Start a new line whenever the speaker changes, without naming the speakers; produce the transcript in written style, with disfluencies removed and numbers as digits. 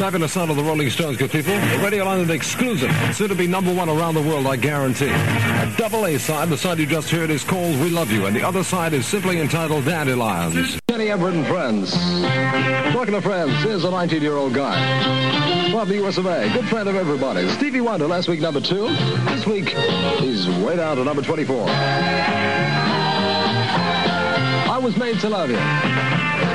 Fabulous sound of the Rolling Stones, good people. The Radio London exclusive. Soon to be #1 around the world, I guarantee. A double A side. The side you just heard is called We Love You, and the other side is simply entitled Dandelions. Kenny Everett and Friends. Talking to friends, here's a 19-year-old guy. From the US of A. Good friend of everybody. Stevie Wonder, last week #2. This week, he's way down to #24. I was made to love you.